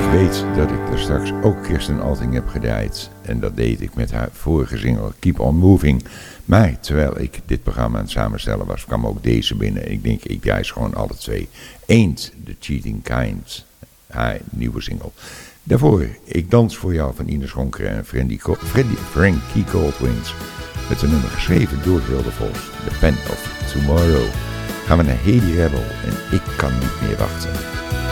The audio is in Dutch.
weet dat ik er straks ook Kirsten Alting heb gedraaid. En dat deed ik met haar vorige single Keep On Moving. Maar terwijl ik dit programma aan het samenstellen was, kwam ook deze binnen. Ik denk, ik draai ze gewoon alle twee. Ain't the Cheating Kind, haar nieuwe single. Daarvoor, Ik dans voor jou van Ines Ronker en Frankie Goldwings. Met een nummer geschreven door Hilde Vos, The Pen of Tomorrow. Gaan we naar Hedy Rebel en Ik kan niet meer wachten.